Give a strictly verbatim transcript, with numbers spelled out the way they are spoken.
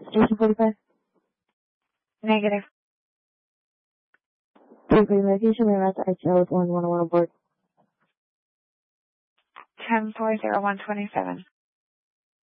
Station forty-five? Negative. Three for your medication, we are at the I T L with one one oh one on board. ten four zero one twenty-seven.